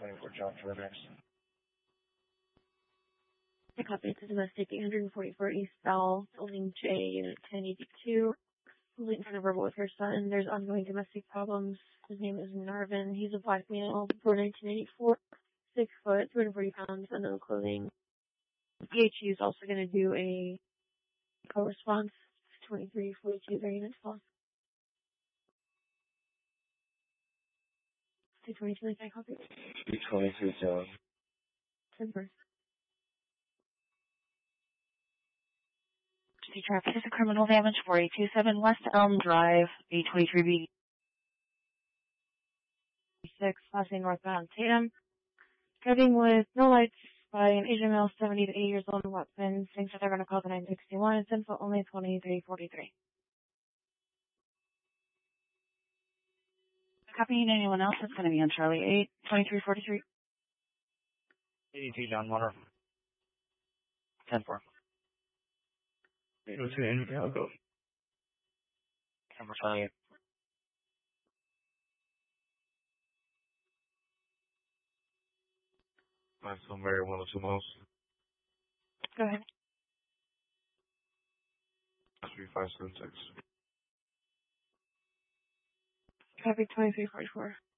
24 John for next. I copy it to domestic 844 eastbound, building J, unit 1082. Waiting for the verbal with her son. There's ongoing domestic problems. His name is Narvin. He's a black male, born 1984, 6 foot, 240 pounds, unknown clothing. EHU is also going to do a co-response. 2342 very next call. 222, like I copy. 222 John. 10 first. Traffic is a criminal damage, 4827 West Elm Drive, 823B. 6, passing northbound Tatum. Driving with no lights by an Asian male, 70 to 80 years old, in weapons. Things that they're going to call the 961. It's info only 2343. Copying anyone else that's going to be on Charlie 8, 2343. 82 John Water. 10-4. 802 Andrew, I'll go. Number 5. My son Mary 102 miles. Go ahead. 3576. Copy 2344.